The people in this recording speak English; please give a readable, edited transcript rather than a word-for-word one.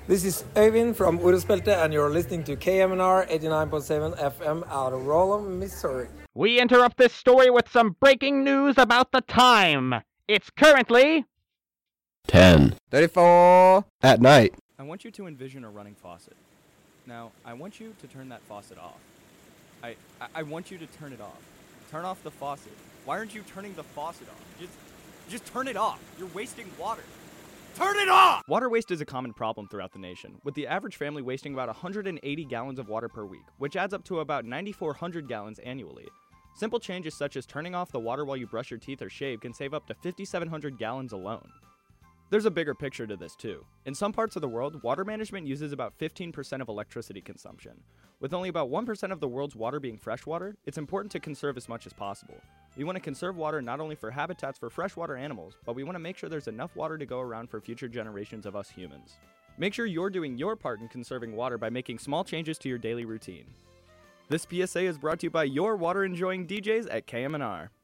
This is Øyvind from Orospelte, and you're listening to KMNR 89.7 FM out of Rollum, Missouri. We interrupt this story with some breaking news about the time. It's currently 10:34 at night. I want you to envision a running faucet. Now, I want you to turn that faucet off. I want you to turn it off. Turn off the faucet. Why aren't you turning the faucet off? Just turn it off. You're wasting water. Turn it off! Water waste is a common problem throughout the nation, with the average family wasting about 180 gallons of water per week, which adds up to about 9,400 gallons annually. Simple changes such as turning off the water while you brush your teeth or shave can save up to 5,700 gallons alone. There's a bigger picture to this too. In some parts of the world, water management uses about 15% of electricity consumption. With only about 1% of the world's water being freshwater, it's important to conserve as much as possible. We want to conserve water not only for habitats for freshwater animals, but we want to make sure there's enough water to go around for future generations of us humans. Make sure you're doing your part in conserving water by making small changes to your daily routine. This PSA is brought to you by your water-enjoying DJs at KMNR.